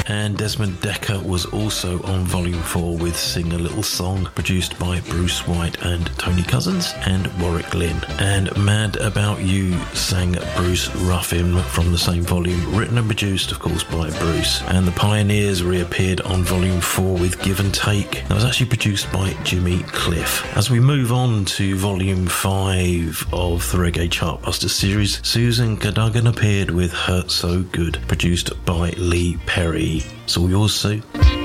And Desmond Dekker was also on Volume 4 with Sing a Little Song, produced by Bruce White and Tony Cousins and Warwick Lynn. And Mad About You sang Bruce Ruffin from the same volume, written and produced, of course, by Bruce. And The Pioneers reappeared on Volume 4 with Give and Take. That was actually produced by Jimmy Cliff. As we move on to Volume 5 of the Reggae Chartbusters series, Susan Cadogan appeared with Hurt So Good, produced by Lee Perry. So yours, Sue?